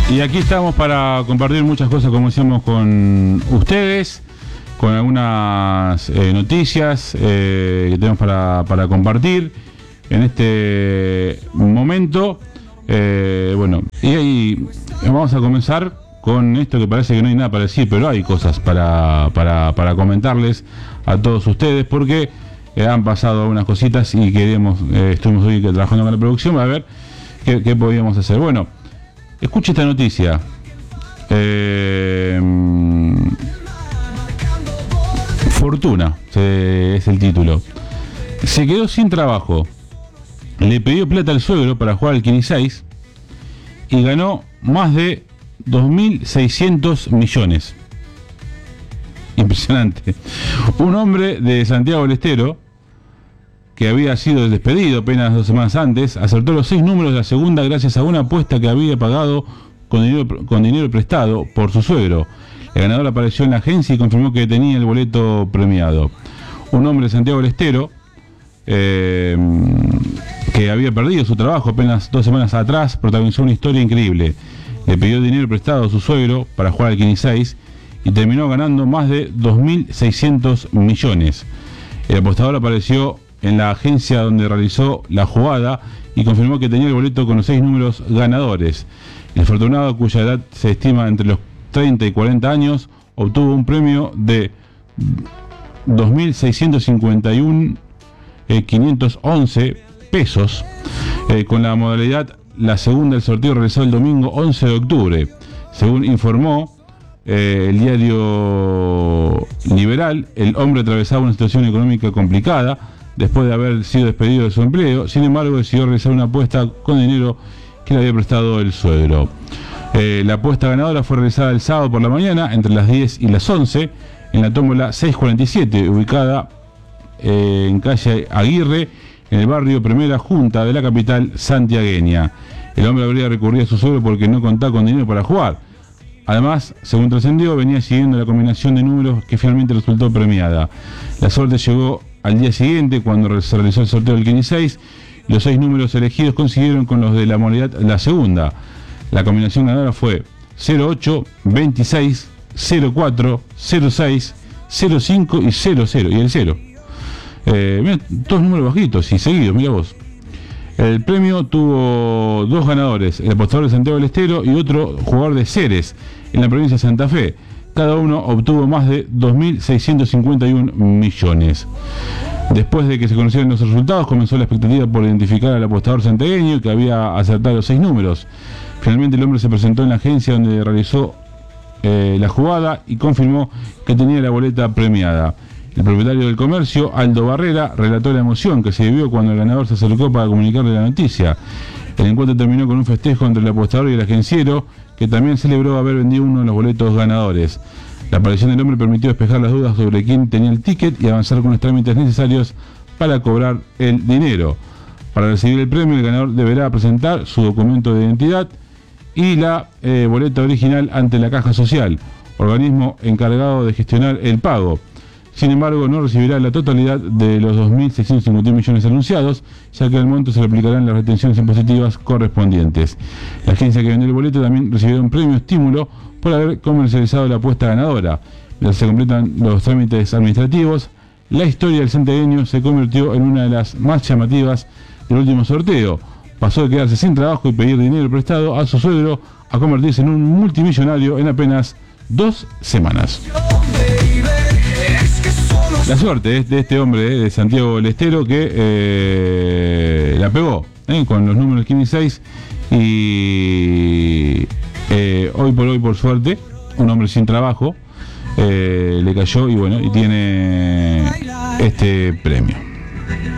Y aquí estamos para compartir muchas cosas, como decíamos, con ustedes, con algunas noticias que tenemos para compartir en este momento. Bueno, y ahí vamos a comenzar con esto que parece que no hay nada para decir, pero hay cosas para comentarles a todos ustedes, porque han pasado algunas cositas y estuvimos hoy trabajando con la producción a ver qué podíamos hacer. Bueno, escuche esta noticia. Fortuna es el título. Se quedó sin trabajo. Le pidió plata al suegro para jugar al 15 y ganó más de 2.600 millones. Impresionante. Un hombre de Santiago del Estero, que había sido despedido apenas 2 semanas antes, acertó los 6 números de la segunda gracias a una apuesta que había pagado con dinero prestado por su suegro. El ganador apareció en la agencia y confirmó que tenía el boleto premiado. Un hombre de Santiago del Estero, que había perdido su trabajo apenas 2 semanas atrás, protagonizó una historia increíble. Le pidió dinero prestado a su suegro para jugar al 15 y terminó ganando más de 2.600 millones. El apostador apareció en la agencia donde realizó la jugada y confirmó que tenía el boleto con los 6 números ganadores. El afortunado, cuya edad se estima entre los 30 y 40 años, obtuvo un premio de 2.651.511 pesos con la modalidad la segunda del sorteo realizado el domingo 11 de octubre. Según informó el diario Liberal, el hombre atravesaba una situación económica complicada después de haber sido despedido de su empleo. Sin embargo, decidió realizar una apuesta con dinero que le había prestado el suegro. La apuesta ganadora fue realizada el sábado por la mañana entre las 10 y las 11 en la tómbola 647, ubicada en calle Aguirre, en el barrio Primera Junta de la capital santiagueña. El hombre habría recurrido a su suegro porque no contaba con dinero para jugar. Además, según trascendió, venía siguiendo la combinación de números que finalmente resultó premiada. La suerte llegó al día siguiente, cuando se realizó el sorteo del 15. Los 6 números elegidos coincidieron con los de la modalidad la segunda. La combinación ganadora fue 08, 26, 04, 06, 05 y 00, y el 0. Mira, todos números bajitos y seguidos, mira vos. El premio tuvo 2 ganadores, el apostador de Santiago del Estero y otro jugador de Ceres, en la provincia de Santa Fe. Cada uno obtuvo más de 2.651 millones. Después de que se conocieran los resultados, comenzó la expectativa por identificar al apostador santiagueño que había acertado los 6 números. Finalmente el hombre se presentó en la agencia donde realizó la jugada y confirmó que tenía la boleta premiada. El propietario del comercio, Aldo Barrera, relató la emoción que se vivió cuando el ganador se acercó para comunicarle la noticia. El encuentro terminó con un festejo entre el apostador y el agenciero, que también celebró haber vendido uno de los boletos ganadores. La aparición del hombre permitió despejar las dudas sobre quién tenía el ticket y avanzar con los trámites necesarios para cobrar el dinero. Para recibir el premio, el ganador deberá presentar su documento de identidad y la boleta original ante la Caja Social, organismo encargado de gestionar el pago. Sin embargo, no recibirá la totalidad de los 2.651 millones anunciados, ya que al monto se le aplicarán las retenciones impositivas correspondientes. La agencia que vendió el boleto también recibirá un premio estímulo por haber comercializado la apuesta ganadora. Mientras se completan los trámites administrativos, la historia del santiagueño se convirtió en una de las más llamativas del último sorteo. Pasó de quedarse sin trabajo y pedir dinero prestado a su suegro a convertirse en un multimillonario en apenas 2 semanas. La suerte de este hombre de Santiago del Estero, que la pegó con los números 15 y hoy por suerte, un hombre sin trabajo le cayó y bueno, y tiene este premio.